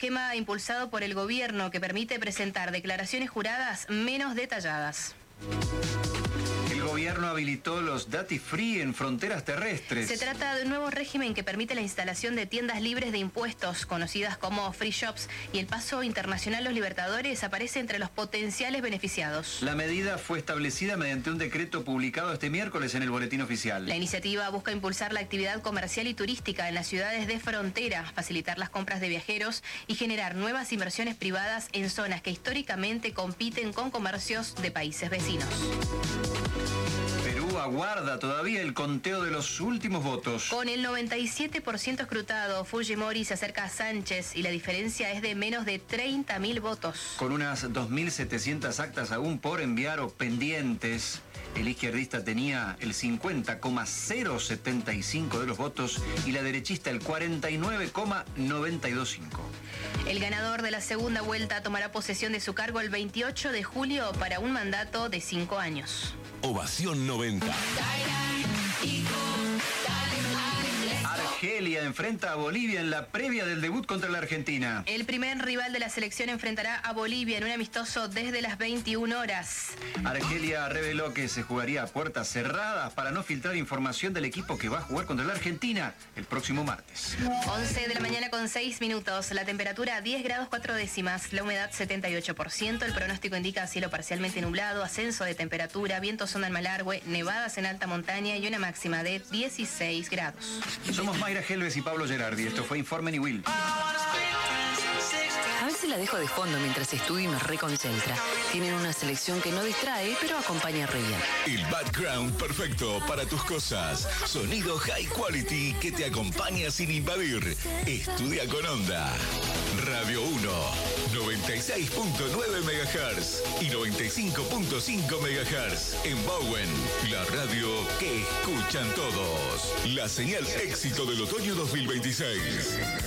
esquema impulsado por el gobierno que permite presentar declaraciones juradas menos detalladas. El gobierno habilitó los duty free en fronteras terrestres. Se trata de un nuevo régimen que permite la instalación de tiendas libres de impuestos, conocidas como free shops, y el paso internacional Los Libertadores aparece entre los potenciales beneficiados. La medida fue establecida mediante un decreto publicado este miércoles en el Boletín Oficial. La iniciativa busca impulsar la actividad comercial y turística en las ciudades de frontera, facilitar las compras de viajeros y generar nuevas inversiones privadas en zonas que históricamente compiten con comercios de países vecinos. Perú aguarda todavía el conteo de los últimos votos. Con el 97% escrutado, Fujimori se acerca a Sánchez y la diferencia es de menos de 30.000 votos. Con unas 2.700 actas aún por enviar o pendientes, el izquierdista tenía el 50,075 de los votos y la derechista el 49,925. El ganador de la segunda vuelta tomará posesión de su cargo el 28 de julio para un mandato de 5 años. Ovación 90. Argelia enfrenta a Bolivia en la previa del debut contra la Argentina. El primer rival de la selección enfrentará a Bolivia en un amistoso desde las 21 horas. Argelia reveló que se jugaría a puertas cerradas para no filtrar información del equipo que va a jugar contra la Argentina el próximo martes. 11 de la mañana con 6 minutos. La temperatura 10 grados 4 décimas. La humedad 78%. El pronóstico indica cielo parcialmente nublado, ascenso de temperatura, vientos onda en Malargüe, nevadas en alta montaña y una máxima de 16 grados. Somos Mayra Helves y Pablo Gerardi. Esto fue Informe Ni Will. A veces la dejo de fondo mientras estudio y me reconcentra. Tienen una selección que no distrae, pero acompaña re bien. El background perfecto para tus cosas. Sonido high quality que te acompaña sin invadir. Estudia con onda. Radio 1, 96.9 MHz y 95.5 MHz. En Bowen, la radio que escuchan todos. La señal éxito del otoño 2026.